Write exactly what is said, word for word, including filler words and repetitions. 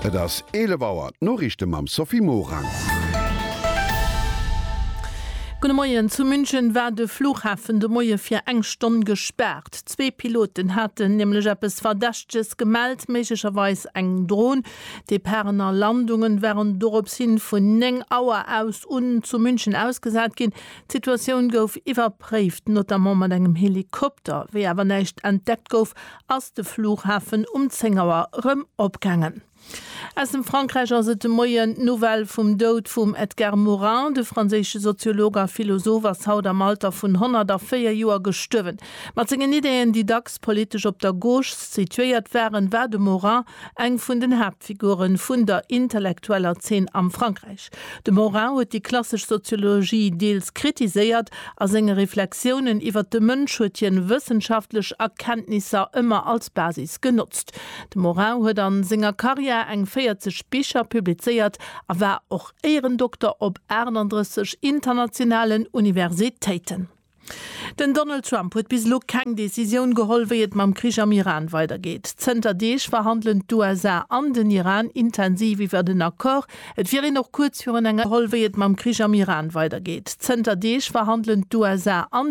Et ass Elebauer Norrichte mam Sophie Morang. Gute Morgen. Zu München war der Flughafen de Moie für eng Stunden gesperrt. Zwei Piloten hatten nämlich etwas Verdächtiges gemeldet, möglicherweise eng Drohne. Die Perner Landungen wären darauf hin von neng Auer aus und zu München ausgesagt gehen. Die Situation gouf überprüft, notamment mit einem Helikopter, wie aber nicht entdeckt gouf, als der Flughafen um Zengauer rum abgegangen. Aus dem Frankreich as de Moien Novel vum Dod vum Edgar Morin, de franzésche Soziologer Philosoph as haut am Alter vun hundertvier Joer gestëwen. Mat zingen Ideen, die dacks politisch op der Gauche situiert wären, war de Morin eng vun den Hauptfiguren vun der intellektueller Szene am Frankreich. De Morin huet die klassisch Soziologie deels kritiséiert, as enge Reflexionen iwwer de Mënschutien wissenschaftlich Erkenntnisse immer als Basis genutzt. De Morin huet an senger Karriere eng vierzig Bücher publiziert, er war auch Ehrendoktor op einunddreißig internationalen Universitäten. Den Donald Trump hat bis lo keine Decision geholt, wie es mit dem Krieg am Iran weitergeht. Zenterdech verhandeln die U S A an den Iran intensiv über den Akkord. Es wäre noch kurz für einen geholt, wie es mit dem Krieg am Iran weitergeht. Zenterdech verhandeln die U S A an